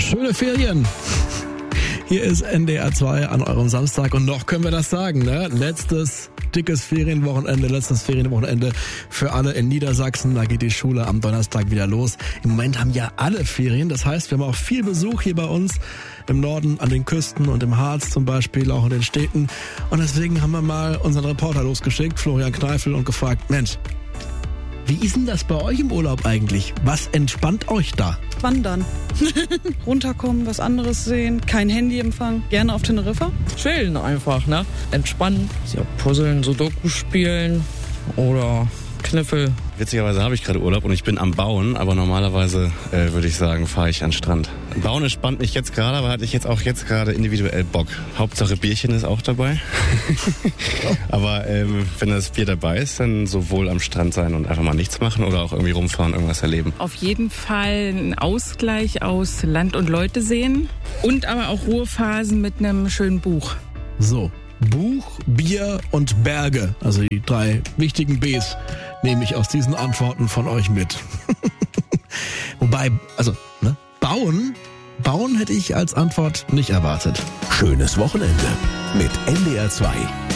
Schöne Ferien. Hier ist NDR 2 an eurem Samstag und noch können wir das sagen, ne? Letztes Ferienwochenende für alle in Niedersachsen. Da geht die Schule am Donnerstag wieder los. Im Moment haben ja alle Ferien. Das heißt, wir haben auch viel Besuch hier bei uns im Norden, an den Küsten und im Harz zum Beispiel, auch in den Städten. Und deswegen haben wir mal unseren Reporter losgeschickt, Florian Kneifel, und gefragt, Mensch, wie ist denn das bei euch im Urlaub eigentlich? Was entspannt euch da? Wandern. Runterkommen, was anderes sehen, kein Handyempfang. Gerne auf Teneriffa. Chillen einfach, ne? Entspannen. Ja, puzzeln, Sudoku spielen oder Kniffel. Witzigerweise habe ich gerade Urlaub und ich bin am Bauen, aber normalerweise würde ich sagen, fahre ich an den Strand. Bauen entspannt mich jetzt gerade, aber hatte ich jetzt gerade individuell Bock. Hauptsache Bierchen ist auch dabei. Aber wenn das Bier dabei ist, dann sowohl am Strand sein und einfach mal nichts machen oder auch irgendwie rumfahren, irgendwas erleben. Auf jeden Fall ein Ausgleich aus Land und Leute sehen und aber auch Ruhephasen mit einem schönen Buch. So, Buch, Bier und Berge, also die 3 wichtigen Bs, nehme ich aus diesen Antworten von euch mit. Wobei, also, ne, Bauen hätte ich als Antwort nicht erwartet. Schönes Wochenende mit NDR 2.